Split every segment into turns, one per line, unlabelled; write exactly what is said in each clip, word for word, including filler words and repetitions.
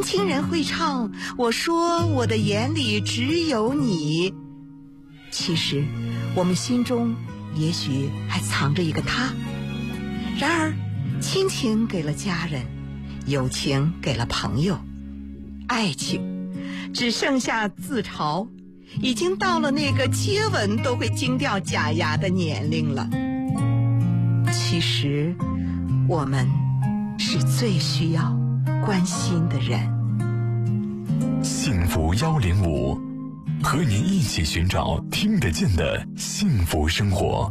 年轻人会唱我说我的眼里只有你，其实我们心中也许还藏着一个他。然而亲情给了家人，友情给了朋友，爱情只剩下自嘲，已经到了那个接吻都会惊掉假牙的年龄了。其实我们是最需要关心的人。
幸福一零五，和您一起寻找听得见的幸福生活。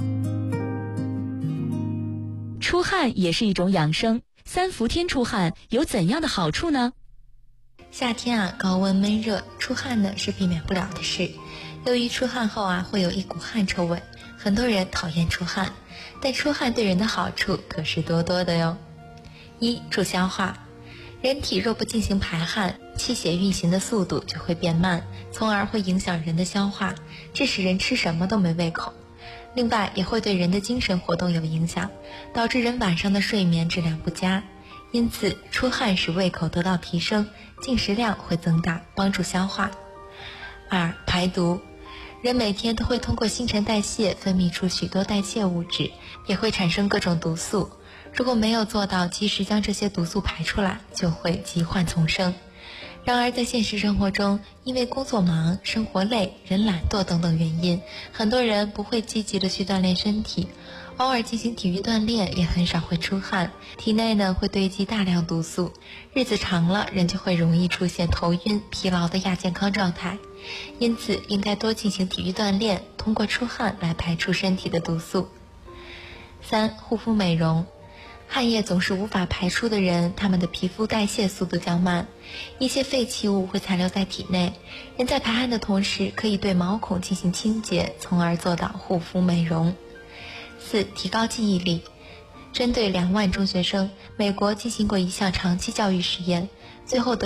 出汗也是一种养生，三伏天出汗有怎样的好处呢？
夏天啊，高温闷热，出汗呢是避免不了的事。由于出汗后啊，会有一股汗臭味，很多人讨厌出汗，但出汗对人的好处可是多多的哟。一、助消化。人体若不进行排汗，气血运行的速度就会变慢，从而会影响人的消化，致使人吃什么都没胃口。另外也会对人的精神活动有影响，导致人晚上的睡眠质量不佳。因此出汗使胃口得到提升，进食量会增大，帮助消化。二、排毒。人每天都会通过新陈代谢分泌出许多代谢物质，也会产生各种毒素，如果没有做到及时将这些毒素排出来，就会疾患丛生。然而在现实生活中，因为工作忙、生活累、人懒惰等等原因，很多人不会积极的去锻炼身体，偶尔进行体育锻炼也很少会出汗，体内呢会堆积大量毒素，日子长了，人就会容易出现头晕、疲劳的亚健康状态。因此应该多进行体育锻炼，通过出汗来排出身体的毒素。三、护肤美容。汗液总是无法排出的人，他们的皮肤代谢速度较慢，一些废弃物会残留在体内。人在排汗的同时，可以对毛孔进行清洁，从而做到护肤美容。四、提高记忆力。针对两万中学生，美国进行过一项长期教育实验，最后得